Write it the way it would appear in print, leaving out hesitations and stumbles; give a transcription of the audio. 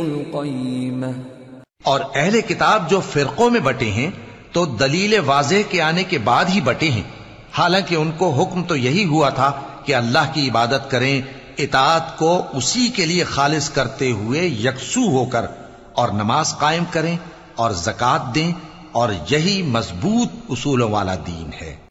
क़य्यिमह। और अहले किताब जो फिरकों में बटे हैं तो दलील वाज़ेह के आने के बाद ही बटे हैं, हालांकि उनको हुक्म तो यही हुआ था कि अल्लाह की इबादत करें, इताअत को उसी के लिए खालिस करते हुए यकसू होकर, और नमाज कायम करें और ज़कात दें, और यही मजबूत उसूलों वाला दीन है।